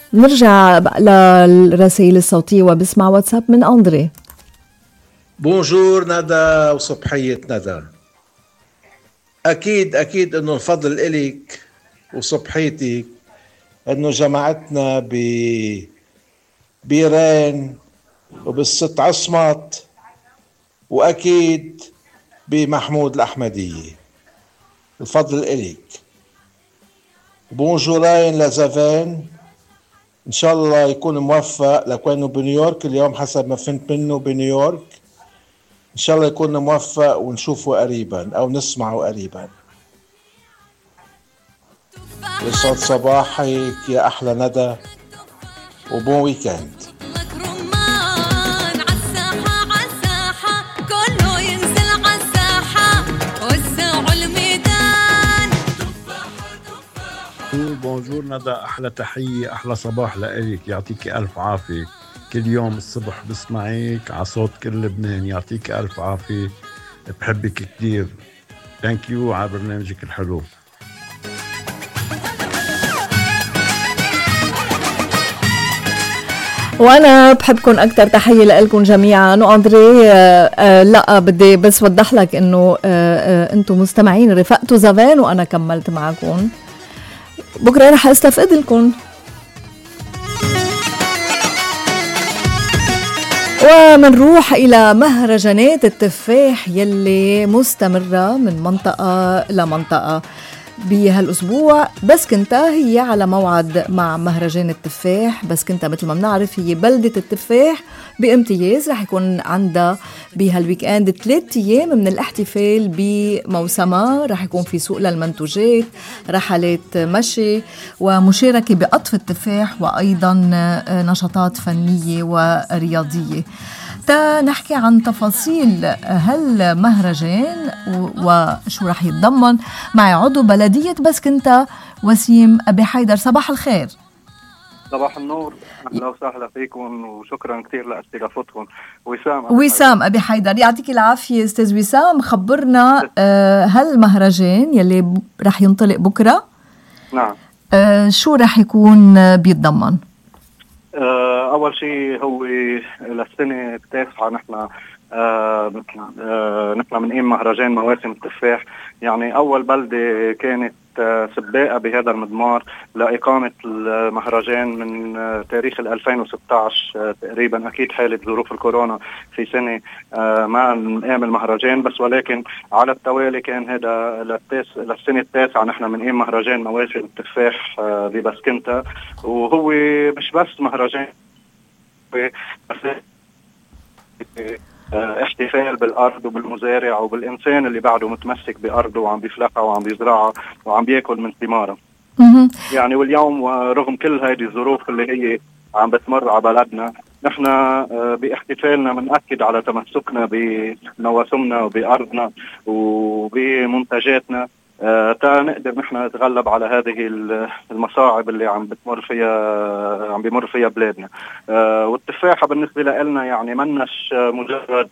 نرجع للرسائل الصوتية وبسمع واتساب من أندري. بونجور ندى وصبحية ندى. أكيد إنه الفضل إليك وصبحيتك إنه جمعتنا بيرين وبالست عصمت، وأكيد بمحمود الأحمدية. الفضل إليك. بونجورين لزافين، إن شاء الله يكون موفق لكونه بنيويورك اليوم حسب ما فهمت منه بنيويورك. إن شاء الله يكون موفق ونشوفه قريبا أو نسمعه قريبا. يسعد صباحك يا أحلى ندى وبون ويكند. بونجور ندى، أحلى تحية أحلى صباح لإلك، يعطيك ألف عافية. كل يوم الصبح بسمعيك عصوت كل لبنان، يعطيك ألف عافية، بحبك كتير. ثانك يو على برنامجك الحلو. وانا بحبكم اكثر. تحيه لكم جميعا. واندري لا بدي بس وضح لك انه انتم مستمعين رفقتوا زافين وانا كملت معكم. بكره رح استفقد لكم. ومنروح الى مهرجانات التفاح يلي مستمره من منطقه لمنطقه بهالأسبوع. بسكنتا هي على موعد مع مهرجان التفاح. بسكنتا مثل ما بنعرف هي بلدة التفاح بامتياز. رح يكون عندها بهالويكاند 3 أيام من الاحتفال بموسمها. رح يكون في سوق للمنتوجات، رحلات مشي ومشاركة بقطف التفاح، وأيضا نشاطات فنية ورياضية. نحكي عن تفاصيل هالمهرجان وشو رح يتضمن معي عضو بلدية بسكنتا وسيم أبي حيدر. صباح الخير. صباح النور، أهلا وسهلا فيكم وشكرا كثير لاستضافتكم. وسام أبي حيدر، يعطيك العافية أستاذ وسام. خبرنا هالمهرجان يلي رح ينطلق بكرة. نعم. شو رح يكون بيتضمن؟ أول شيء هو للسنة التاسعة نحن نحن من مهرجان مواسم التفاح. يعني أول بلدة كانت سباقة بهذا المضمار لإقامة المهرجان من تاريخ 2016 تقريبا. أكيد حالة ظروف الكورونا في سنة ما نقام المهرجان، بس ولكن على التوالي كان هذا للسنة التاسعة نحن من مهرجان مواسم التفاح ببسكنتا. وهو مش بس مهرجان، احتفال بالأرض وبالمزارع وبالإنسان اللي بعده متمسك بأرضه وعم بيفلقها وعم بيزرعها وعم بيأكل من ثمارها. يعني واليوم ورغم كل هذه الظروف اللي هي عم بتمر على بلدنا، نحن باحتفالنا بنأكد على تمسكنا بمواسمنا وبأرضنا وبمنتجاتنا تا نقدر نحن نتغلب على هذه المصاعب اللي عم بمر فيها بلادنا. والتفاحة بالنسبة لنا يعني منش مجرد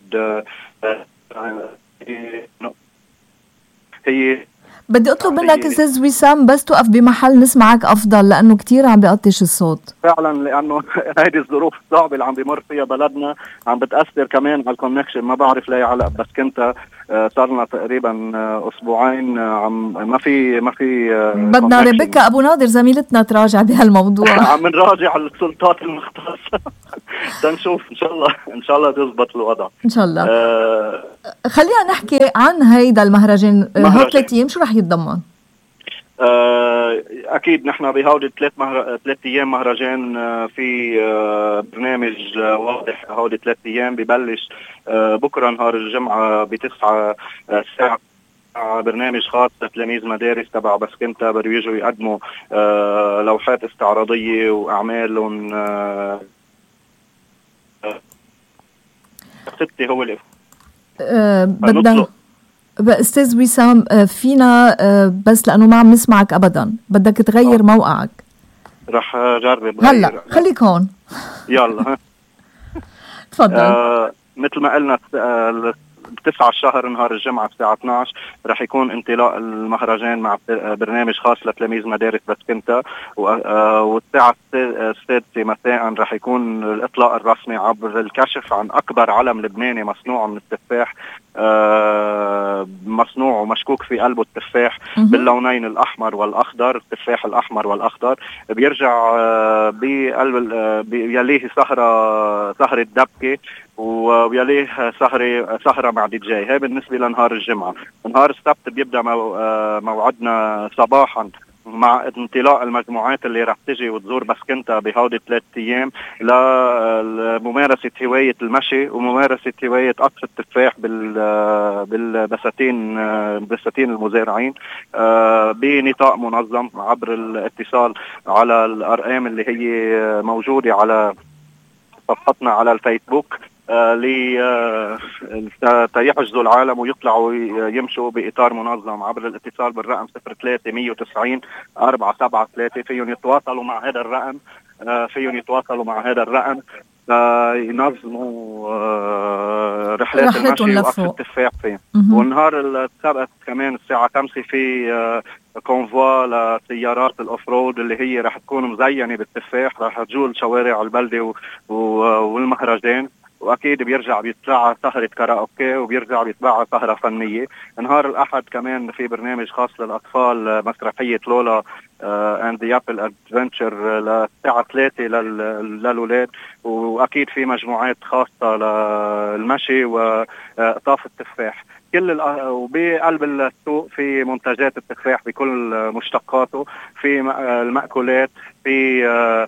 هي. بدي أطلب منك أستاذ وسام بس توقف بمحل نسمعك أفضل، لأنه كتير عم بيقطش الصوت. فعلا، لأنه هذه الظروف الصعبة اللي عم بمر فيها بلدنا عم بتأثر كمان على الكونكشن. ما بعرف ليه علق، بس كنت صارنا تقريبا أسبوعين ما في بدنا ريبيكا أبو ناظر زميلتنا تراجع بهالموضوع. عم نراجع السلطات المختصة تنشوف إن شاء الله تزبط الوضع إن شاء الله. خلينا نحكي عن هيدا المهرجان. هو 3 أيام شو رح يتضمن؟ أكيد نحن بهودي 3 أيام مهرجان في برنامج واضح. هودي 3 أيام ببلش بكرة نهار الجمعة ب9 ساعة برنامج خاص لتلاميذ مدارس تبع بسكنتا بيجوا يقدموا لوحات استعراضية وأعمالهم. 6 هو اللي بدنا أستاذ وسام فينا بس لأنه ما عم نسمعك أبدا، بدك تغير موقعك. رح جرب هلا خليك هون. يلا تفضل. مثل ما قلنا 9 الشهر نهار الجمعة الساعة 12 رح يكون انطلاق المهرجان مع برنامج خاص لتلاميذ مدارس بسكنتا، والساعة 6 مساء رح يكون الإطلاق الرسمي عبر الكشف عن أكبر علم لبناني مصنوع من التفاح، مصنوع ومشكوك في قلبه التفاح باللونين الأحمر والأخضر، التفاح الأحمر والأخضر. بيرجع بقلب يليه سهرة دبكة، ويليه سهرة مع دي جي. هاي بالنسبة لنهار الجمعة. نهار السبت بيبدأ موعدنا صباحا مع انطلاق المجموعات اللي رح تجي وتزور بسكنتا بهودي 3 أيام لممارسة هواية المشي وممارسة هواية قطف التفاح بالبساتين المزارعين بنطاق منظم عبر الاتصال على الأرقام اللي هي موجودة على صفحتنا على الفيسبوك ليحجزوا العالم ويطلعوا يمشوا بإطار منظم عبر الاتصال بالرقم 03-190-473. فيهم يتواصلوا مع هذا الرقم ينظموا رحلات المشي وقف التفاح فيه. والنهار السبت كمان الساعة 5 في كونفوا لسيارات الأوفرود اللي هي رح تكون مزينة بالتفاح، رح تجول شوارع البلدة والمهرجان، وأكيد بيرجع بيتبعها سهرة كاراوكي وبيرجع بيتبعها سهرة فنية. نهار الأحد كمان في برنامج خاص للأطفال، مسرحية لولا and the Apple Adventure للساعة 3 للولاد، وأكيد في مجموعات خاصة للمشي وقطاف التفاح. وبقلب السوق في منتجات التفاح بكل مشتقاته، في المأكولات، في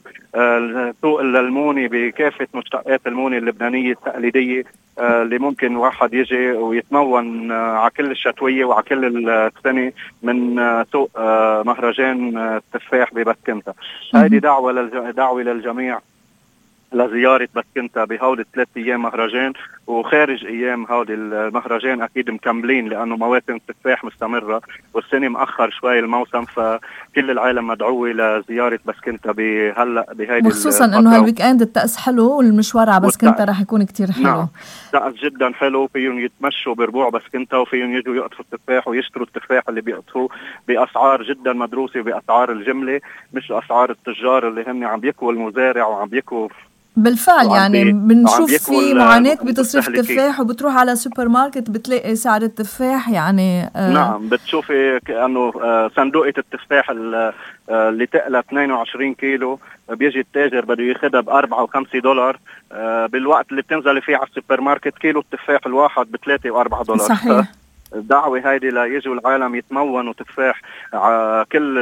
سوق الليموني بكافة مشتقات المونة اللبنانية التقليدية اللي ممكن واحد يجي ويتمون على كل الشتوية وعلى كل السنة من سوق مهرجان التفاح ببسكنتا. هذه دعوة للجميع لزيارة بسكنتا بهودي 3 أيام مهرجان، وخارج أيام هودي المهرجان أكيد مكملين لأنه مواسم التفاح مستمرة والسنة مأخر شوي الموسم، فكل العالم مدعوة لزيارة بسكنتا بهيدي وخصوصا أنه هالويكاند التأس حلو والمشوار على بسكنتا رح يكون كتير حلو. نعم التأس جدا حلو، فيهم يتمشوا بربوع بسكنتا وفيهم يجوا يقطفوا التفاح ويشتروا التفاح اللي بيقطفوه بأسعار جدا مدروسة، بأسعار الجملة مش أسعار التجار اللي هم عم بيكوا المزارع وعم بيكوا. بالفعل يعني بنشوف في معاناة بتصرف تفاح وبتروح على سوبر ماركت بتلاقي سعر التفاح يعني نعم بتشوفي كأنه صندوقة التفاح اللي تقلى 22 كيلو بيجي التاجر بده ياخدها ب$4 و$5 بالوقت اللي بتنزل فيه على السوبر ماركت كيلو التفاح الواحد ب$3 و$4. صحيح. الدعوة هيدي ليجوا العالم يتمونوا تفاح على كل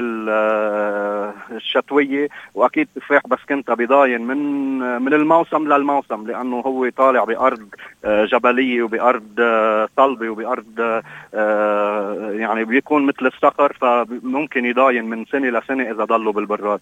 الشتوية، وأكيد تفاح بسكنتا بضاين من الموسم للموسم، لأنه هو طالع بأرض جبلية وبأرض صلبة وبأرض يعني بيكون مثل الصخر، فممكن يضاين من سنة لسنة إذا ضلوا بالبراد.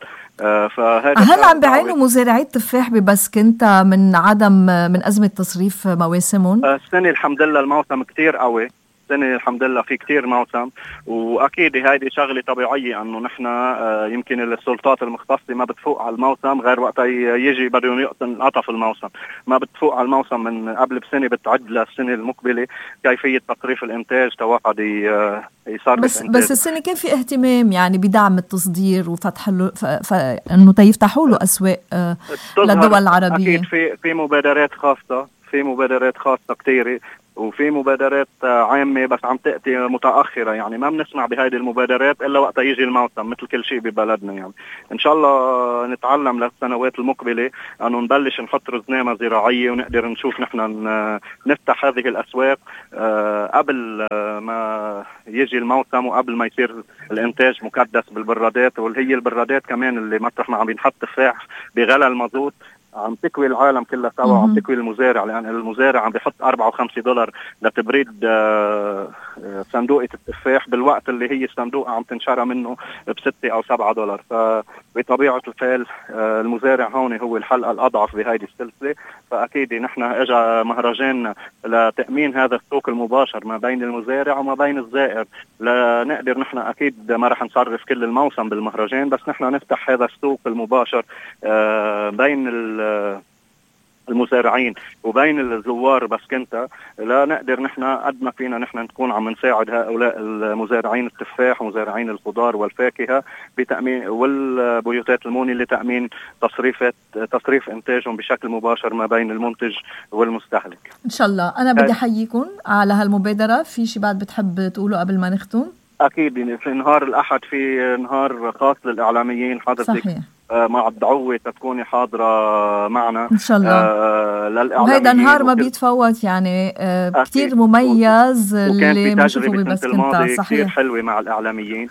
هل عم بيعانوا مزارعي التفاح ببسكنتا من أزمة تصريف مواسمهم؟ السنة الحمد لله الموسم كتير قوي، السنة الحمد لله في كتير موسم، وأكيد هذه شغلة طبيعية أنه نحن يمكن السلطات المختصة ما بتفوق على الموسم غير وقت يجي بدهم ينقطف الموسم، ما بتفوق على الموسم من قبل بسنة، بتعد للسنة المقبلة كيفية تقريف الإنتاج تواحد يصرف بس السنة كان في اهتمام يعني بدعم التصدير وفتح له أنه يفتحوا له أسواق للدول العربية. أكيد في مبادرات خاصة كتيرة، وفي مبادرات عامة بس عم تأتي متأخرة، يعني ما بنسمع بهذه المبادرات إلا وقت يجي الموسم مثل كل شيء ببلدنا. يعني إن شاء الله نتعلم للسنوات المقبلة أنه نبلش نحط رزنامة زراعية ونقدر نشوف نحن نفتح هذه الأسواق قبل ما يجي الموسم وقبل ما يصير الإنتاج مكدس بالبرادات، واللي هي البرادات كمان اللي مطرح ما عم بينحط تفاح بغلى المازوت عم تكوي العالم كلها سوا، عم تكوي المزارع، لأن المزارع عم بيحط $4 و$5 لتبريد صندوقة التفاح بالوقت اللي هي الصندوقة عم تنشرى منه ب$6 أو $7. فبطبيعة الحال المزارع هون هو الحلقة الأضعف بهذه السلسلة، فأكيد نحن اجى مهرجان لتأمين هذا السوق المباشر ما بين المزارع وما بين الزائر، لنقدر نحن أكيد ما رح نصرف كل الموسم بالمهرجان، بس نحن نفتح هذا السوق المباشر بين المزارعين وبين الزوار بسكنتا، لا نقدر نحن قد ما فينا نحن نكون عم نساعد هؤلاء المزارعين التفاح ومزارعين الخضار والفاكهة بتأمين والبيوتات الموني لتأمين تصريف إنتاجهم بشكل مباشر ما بين المنتج والمستهلك. إن شاء الله. أنا بدي أحييكم على هالمبادرة. في شيء بعد بتحب تقوله قبل ما نختم؟ أكيد في نهار الأحد في نهار خاص للإعلاميين، حضرتك مع الدعوة تكوني حاضرة معنا إن شاء الله. وهذا نهار ما بيتفوت يعني كتير مميز اللي بنشوفه ببسكنتا. صحيح، كتير حلوة مع الإعلاميين.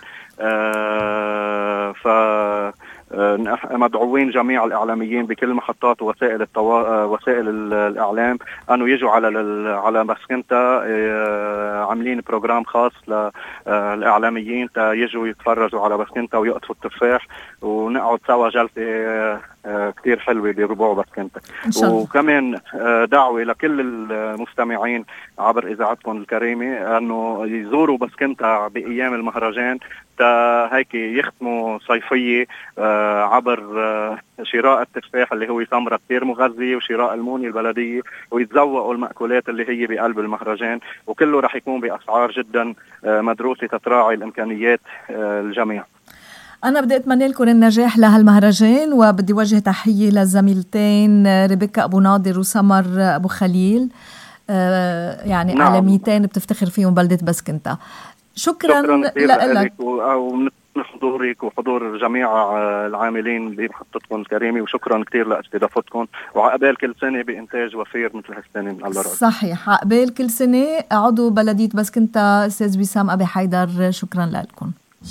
مدعوين جميع الإعلاميين بكل محطات وسائل الإعلام أنه يجوا على بسكنتا. عاملين بروجرام خاص للإعلاميين يجوا يتفرجوا على بسكنتا ويقطفوا التفاح ونقعد سوا جلسة كتير حلوة بربوع بسكنتا. وكمان دعوة لكل المستمعين عبر إذاعتكم الكريمة أنه يزوروا بسكنتا بأيام المهرجان هيك يختموا صيفية عبر شراء التفاح اللي هو ثمرة كتير مغذية وشراء الموني البلدية، ويتذوقوا المأكولات اللي هي بقلب المهرجان، وكله رح يكون بأسعار جدا مدروسة تتراعي الإمكانيات الجميع. أنا بدي أتمنى لكم النجاح لهالمهرجان، وبدي وجه تحية للزميلتين ريبيكا أبو ناظر وسمر أبو خليل، يعني نعم. عالميتين بتفتخر فيهم بلدة بسكنتا. شكرا لك ومن حضورك وحضور جميع العاملين بمحطتكم الكريمة، وشكرا كتير لاستضافتكم، وعقبال كل سنة بإنتاج وفير مثل هالسنة من الله رأي. صحيح، عقبال كل سنة. عضو بلدية بسكنتا أستاذ وسام أبي حيدر، شكرا لكم.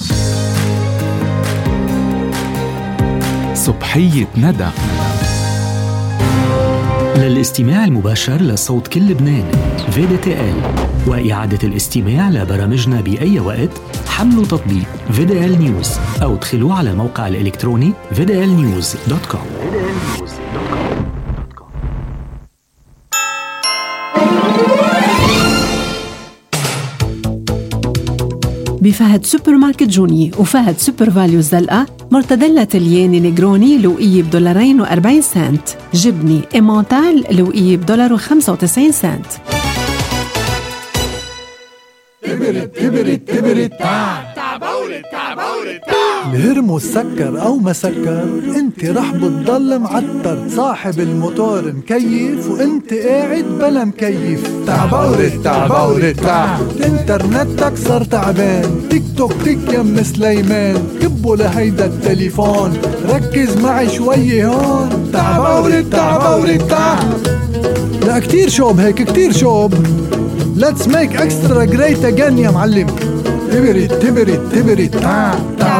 صبحية ندى. للاستماع المباشر لصوت كل لبنان VDTL وإعادة الاستماع لبرامجنا بأي وقت، حملوا تطبيق VDL News أو ادخلوا على الموقع الإلكتروني vdlnews.com. بفهد سوبر ماركت جوني وفهد سوبر فاليو الزلقة مرتديلا تلياني نيجروني لوقية $2.40. جبني إيمانتال لوقية $1.95. تبرد الهرمو سكر أو ما سكر، انت رح بتضل معتر. صاحب الموتور مكيف وانت قاعد بلا مكيف. تعبورد انترنتك صار تعبان. تيك توك تيك يم سليمان، كبوا لهيدا التليفون، ركز معي شوي هون. تعبورد لا كتير شوب هيك كتير شوب. Let's make extra great again يا معلم. تبرد